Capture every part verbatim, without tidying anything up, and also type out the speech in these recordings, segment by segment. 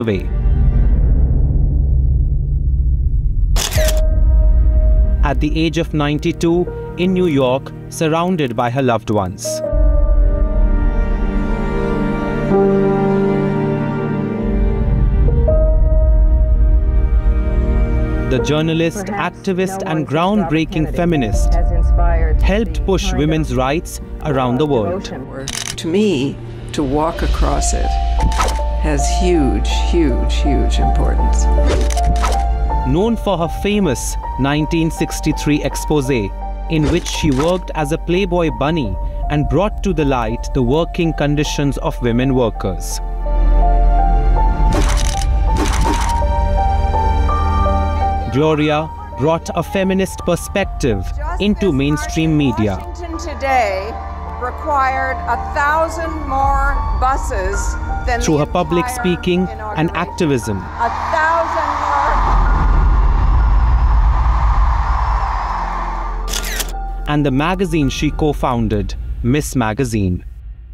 away. At the age of ninety-two, in New York, surrounded by her loved ones. The journalist, activist, and groundbreaking feminist helped push women's rights around the world. To me, to walk across it has huge, huge, huge importance. Known for her famous nineteen sixty-three exposé, in which she worked as a Playboy bunny and brought to the light the working conditions of women workers. Gloria brought a feminist perspective into mainstream media. Washington today required a thousand more buses than through her public speaking and activism. A thousand more. And the magazine she co-founded, Miss Magazine.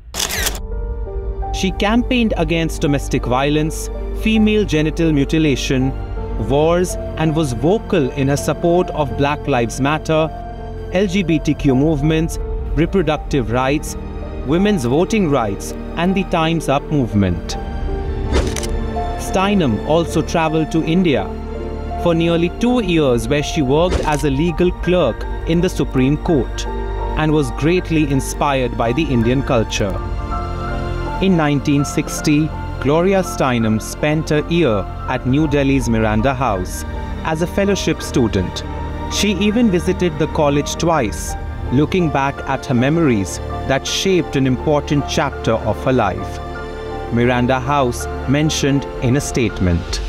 She campaigned against domestic violence, female genital mutilation, wars, and was vocal in her support of Black Lives Matter, L G B T Q movements, reproductive rights, women's voting rights, and the Time's Up movement. Steinem also traveled to India for nearly two years, where she worked as a legal clerk in the Supreme Court and was greatly inspired by the Indian culture. In nineteen sixty, Gloria Steinem spent a year at New Delhi's Miranda House as a fellowship student. She even visited the college twice, looking back at her memories that shaped an important chapter of her life. Miranda House mentioned in a statement.